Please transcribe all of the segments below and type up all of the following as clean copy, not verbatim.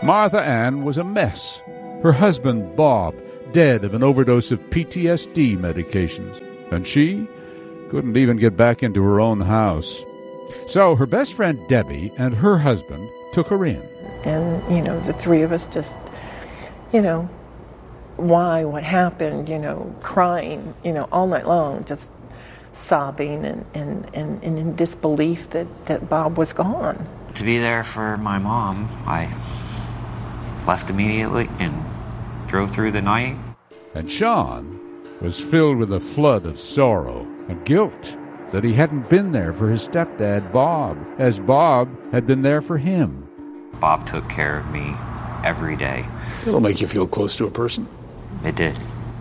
Martha Ann was a mess. Her husband, Bob, dead of an overdose of PTSD medications. And she couldn't even get back into her own house. So her best friend, Debbie, and her husband took her in. And, the three of us just, what happened, crying, all night long, just sobbing and in disbelief that Bob was gone. To be there for my mom, I left immediately and drove through the night. And Sean was filled with a flood of sorrow and guilt that he hadn't been there for his stepdad, Bob, as Bob had been there for him. Bob took care of me every day. It'll make you feel close to a person. It did.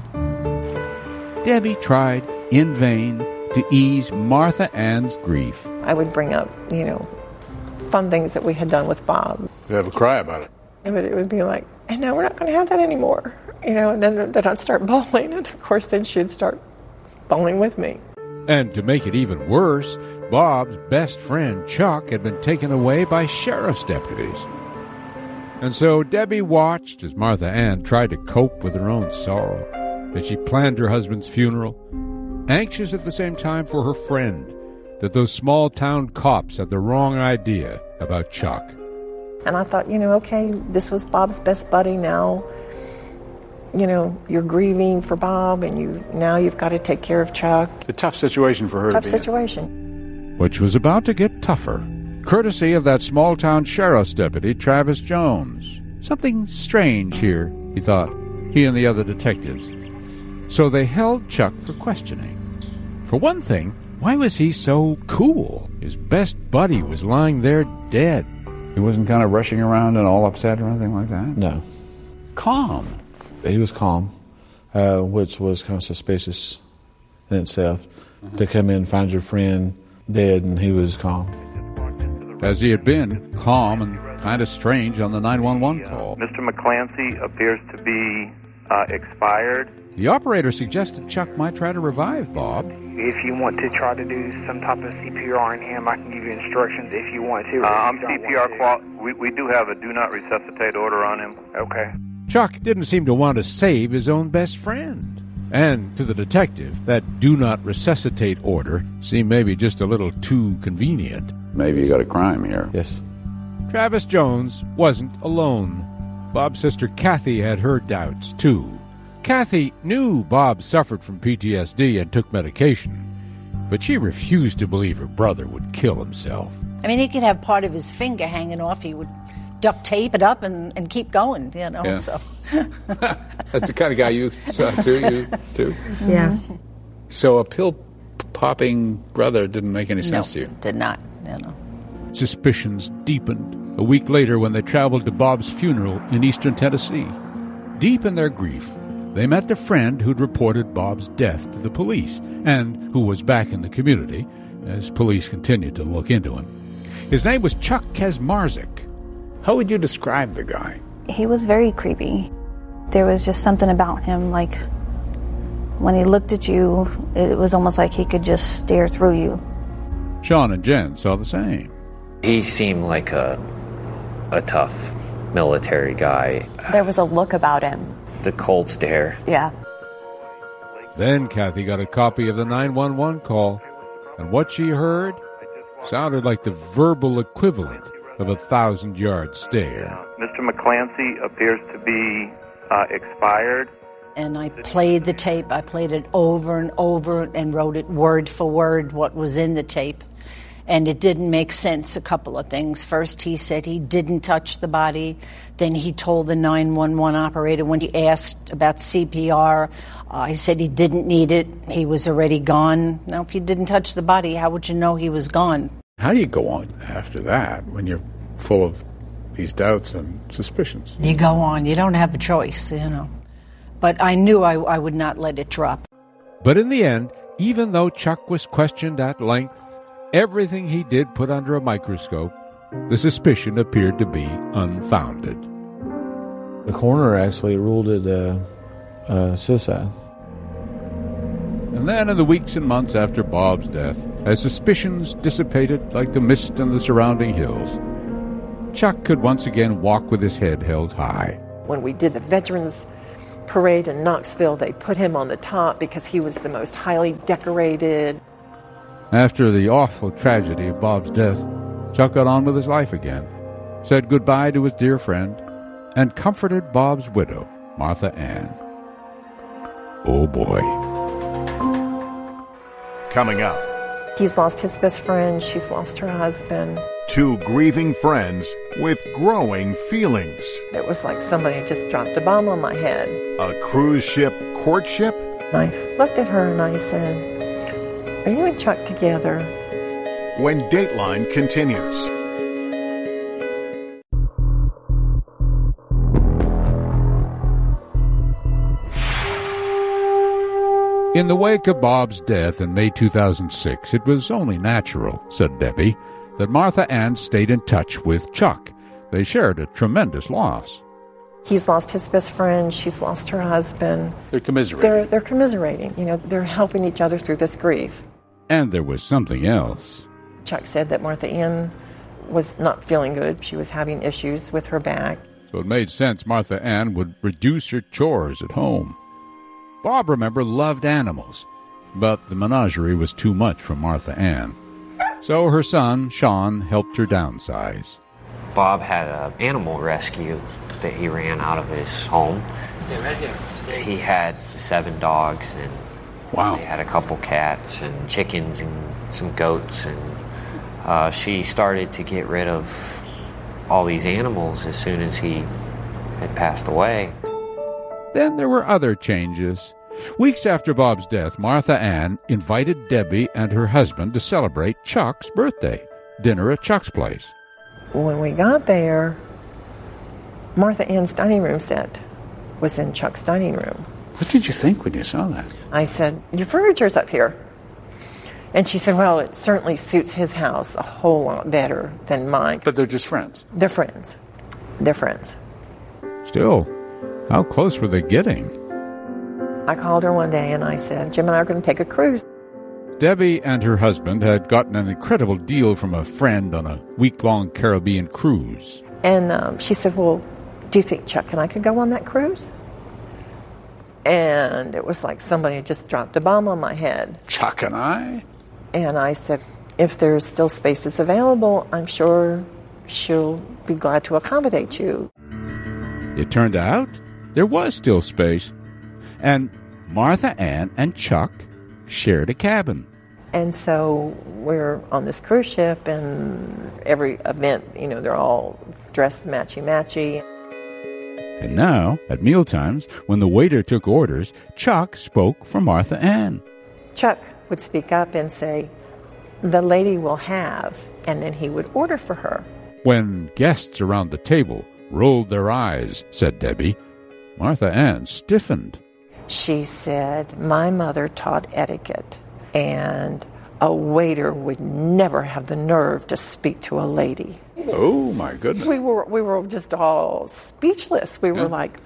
Debbie tried in vain to ease Martha Ann's grief. I would bring up, fun things that we had done with Bob. You have a cry about it. But it would be like, and now we're not going to have that anymore. And then I'd start bawling, and of course then she'd start bawling with me. And to make it even worse, Bob's best friend, Chuck, had been taken away by sheriff's deputies. And so Debbie watched as Martha Ann tried to cope with her own sorrow, as she planned her husband's funeral, anxious at the same time for her friend, that those small-town cops had the wrong idea about Chuck. And I thought, okay, this was Bob's best buddy now. You're grieving for Bob, and now you've got to take care of Chuck. It's a tough situation for her to be in. Situation. Which was about to get tougher, courtesy of that small-town sheriff's deputy, Travis Jones. Something strange here, he thought, he and the other detectives. So they held Chuck for questioning. For one thing, why was he so cool? His best buddy was lying there dead. He wasn't kind of rushing around and all upset or anything like that? No. Calm. He was calm, which was kind of suspicious in itself. To come in and find your friend dead, and he was calm. As he had been, calm and kind of strange on the 911 call. Mr. McClancy appears to be expired. The operator suggested Chuck might try to revive Bob. If you want to try to do some type of CPR on him, I can give you instructions if you want to. I'm CPR we do have a do not resuscitate order on him. Okay. Chuck didn't seem to want to save his own best friend. And to the detective, that do not resuscitate order seemed maybe just a little too convenient. Maybe you got a crime here. Yes. Travis Jones wasn't alone. Bob's sister Kathy had her doubts, too. Kathy knew Bob suffered from PTSD and took medication, but she refused to believe her brother would kill himself. I mean, he could have part of his finger hanging off. He would duct tape it up and keep going, Yeah. So. That's the kind of guy you saw, too, you too? Yeah. So a pill-popping brother didn't make any sense to you? Did not, Suspicions deepened a week later when they traveled to Bob's funeral in eastern Tennessee. Deep in their grief, they met the friend who'd reported Bob's death to the police and who was back in the community as police continued to look into him. His name was Chuck Kaczmarzyk. How would you describe the guy? He was very creepy. There was just something about him, like when he looked at you, it was almost like he could just stare through you. Sean and Jen saw the same. He seemed like a tough military guy. There was a look about him. The cold stare. Yeah. Then Kathy got a copy of the 911 call, and what she heard sounded like the verbal equivalent of a 1,000-yard stare. Mr. McClancy appears to be expired. And I played the tape. I played it over and over and wrote it word for word what was in the tape. And it didn't make sense, a couple of things. First, he said he didn't touch the body. Then he told the 911 operator when he asked about CPR, he said he didn't need it. He was already gone. Now, if you didn't touch the body, how would you know he was gone? How do you go on after that when you're full of these doubts and suspicions? You go on. You don't have a choice, But I knew I would not let it drop. But in the end, even though Chuck was questioned at length, everything he did put under a microscope, the suspicion appeared to be unfounded. The coroner actually ruled it suicide. And then in the weeks and months after Bob's death, as suspicions dissipated like the mist in the surrounding hills, Chuck could once again walk with his head held high. When we did the Veterans Parade in Knoxville, they put him on the top because he was the most highly decorated. After the awful tragedy of Bob's death, Chuck got on with his life again, said goodbye to his dear friend, and comforted Bob's widow, Martha Ann. Oh boy. Coming up. He's lost his best friend. She's lost her husband. Two grieving friends with growing feelings. It was like somebody just dropped a bomb on my head. A cruise ship courtship? I looked at her and I said, "Are you and Chuck together?" When Dateline continues. In the wake of Bob's death in May 2006, it was only natural, said Debbie, that Martha Ann stayed in touch with Chuck. They shared a tremendous loss. He's lost his best friend. She's lost her husband. They're commiserating. They're commiserating. You know, they're helping each other through this grief. And there was something else. Chuck said that Martha Ann was not feeling good. She was having issues with her back. So it made sense Martha Ann would reduce her chores at home. Bob, remember, loved animals, but the menagerie was too much for Martha Ann. So her son, Sean, helped her downsize. Bob had an animal rescue that he ran out of his home. He had 7 dogs, and wow. They had a couple cats and chickens and some goats, and she started to get rid of all these animals as soon as he had passed away. Then there were other changes. Weeks after Bob's death, Martha Ann invited Debbie and her husband to celebrate Chuck's birthday, dinner at Chuck's place. When we got there, Martha Ann's dining room set was in Chuck's dining room. What did you think when you saw that? I said, "Your furniture's up here." And she said, "Well, it certainly suits his house a whole lot better than mine." But they're just friends. They're friends. They're friends. Still, how close were they getting? I called her one day and I said, "Jim and I are going to take a cruise." Debbie and her husband had gotten an incredible deal from a friend on a week-long Caribbean cruise. And she said, "Well, do you think Chuck and I could go on that cruise?" And it was like somebody had just dropped a bomb on my head. Chuck and I? And I said, "If there's still spaces available, I'm sure she'll be glad to accommodate you." It turned out there was still space. And Martha Ann and Chuck shared a cabin. And so we're on this cruise ship, and every event, you know, they're all dressed matchy-matchy. And now, at mealtimes, when the waiter took orders, Chuck spoke for Martha Ann. Chuck would speak up and say, "The lady will have," and then he would order for her. When guests around the table rolled their eyes, said Debbie, Martha Ann stiffened. She said, "My mother taught etiquette, and a waiter would never have the nerve to speak to a lady." Oh, my goodness. We were just all speechless. We were like,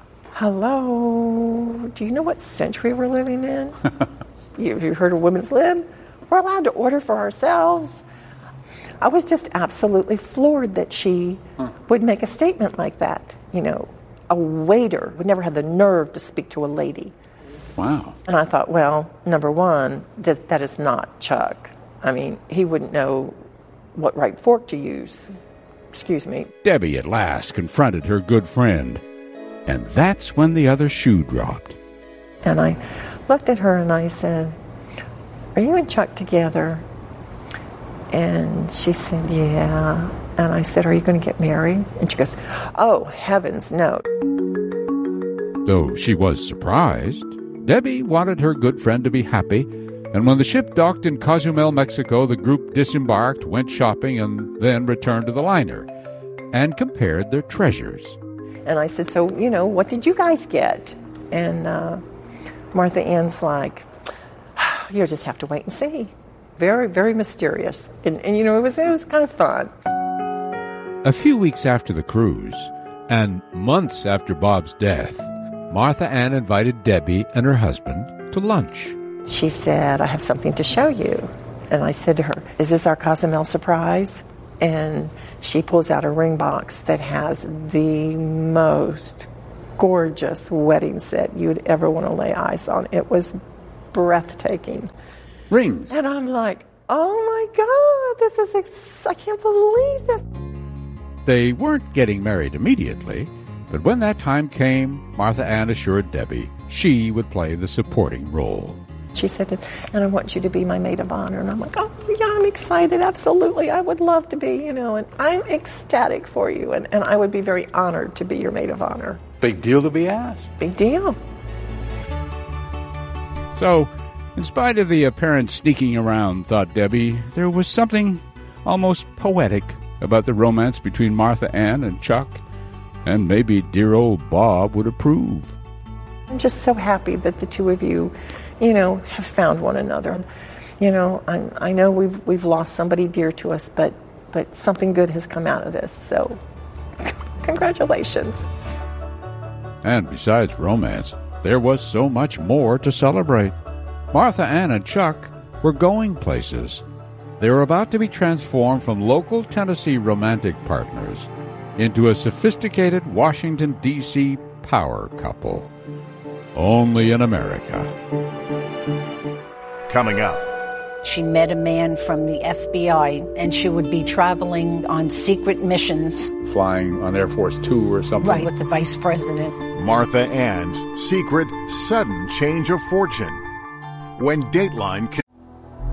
"Hello, do you know what century we're living in? You heard of women's lib? We're allowed to order for ourselves." I was just absolutely floored that she would make a statement like that. You know, a waiter would never have the nerve to speak to a lady. Wow. And I thought, well, number one, that is not Chuck. I mean, he wouldn't know what right fork to use. Excuse me. Debbie at last confronted her good friend. And that's when the other shoe dropped. And I looked at her and I said, "Are you and Chuck together?" And she said, "Yeah." And I said, "Are you going to get married?" And she goes, "Oh, heavens, no." Though she was surprised, Debbie wanted her good friend to be happy, and when the ship docked in Cozumel, Mexico, the group disembarked, went shopping, and then returned to the liner, and compared their treasures. And I said, "So, you know, what did you guys get?" And Martha Ann's like, "You'll just have to wait and see." Very, very mysterious. And you know, it was kind of fun. A few weeks after the cruise, and months after Bob's death, Martha Ann invited Debbie and her husband to lunch. She said, "I have something to show you." And I said to her, "Is this our Cozumel surprise?" And she pulls out a ring box that has the most gorgeous wedding set you'd ever want to lay eyes on. It was breathtaking. Rings. And I'm like, oh my God, I can't believe this. They weren't getting married immediately, but when that time came, Martha Ann assured Debbie she would play the supporting role. She said, and I want you to be my maid of honor. And I'm like, oh, yeah, I'm excited. Absolutely. I would love to be, and I'm ecstatic for you. And I would be very honored to be your maid of honor. Big deal to be asked. Big deal. So, in spite of the apparent sneaking around, thought Debbie, there was something almost poetic about the romance between Martha Ann and Chuck, and maybe dear old Bob would approve. I'm just so happy that the two of you, have found one another. I know we've lost somebody dear to us, but something good has come out of this. So, congratulations. And besides romance, there was so much more to celebrate. Martha Ann and Chuck were going places. They were about to be transformed from local Tennessee romantic partners into a sophisticated Washington, D.C. power couple. Only in America. Coming up. She met a man from the FBI, and she would be traveling on secret missions. Flying on Air Force 2 or something. Right, with the vice president. Martha Ann's secret, sudden change of fortune. When Dateline